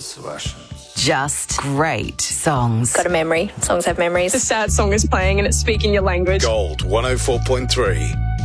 Just great songs. Got a memory. Songs have memories. A sad song is playing and it's speaking your language. Gold 104.3.